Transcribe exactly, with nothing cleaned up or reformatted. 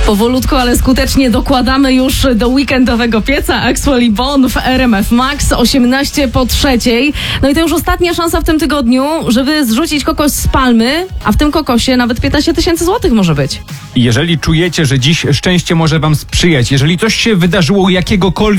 Powolutku, ale skutecznie dokładamy już do weekendowego pieca Axwell i Bon w R M F Max, osiemnaście po trzeciej. No i to już ostatnia szansa w tym tygodniu, żeby zrzucić kokos z palmy, a w tym kokosie nawet piętnaście tysięcy złotych może być. Jeżeli czujecie, że dziś szczęście może wam sprzyjać, jeżeli coś się wydarzyło jakiegokolwiek